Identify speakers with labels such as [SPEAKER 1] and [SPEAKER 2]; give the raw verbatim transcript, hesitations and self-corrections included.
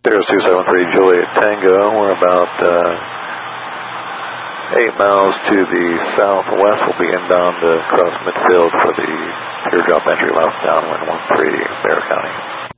[SPEAKER 1] Sierra two seven three Juliet Tango, we're about uh, eight miles to the southwest. We'll be inbound to cross midfield for the teardrop entry left downwind one three Bear County.